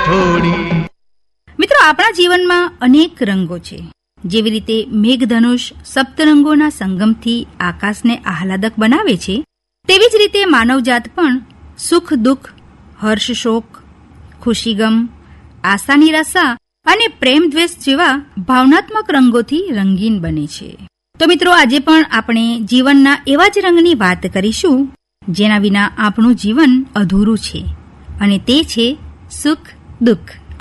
થોડી. મિત્રો, આપણા જીવનમાં અનેક રંગો છે. જેવી રીતે મેઘધનુષ સપ્તરંગોના સંગમથી આકાશને આહલાદક બનાવે છે, તેવી જ રીતે માનવજાત પણ સુખ દુઃખ, હર્ષ શોક, ખુશીગમ, આશા નિરાશા અને પ્રેમ દ્વેષ જેવા ભાવનાત્મક રંગોથી રંગીન બને છે. તો મિત્રો, આજે પણ આપણે જીવનના એવા જ રંગની વાત કરીશું જેના વિના આપણું જીવન અધૂરું છે, અને તે છે સુખ દુઃખ.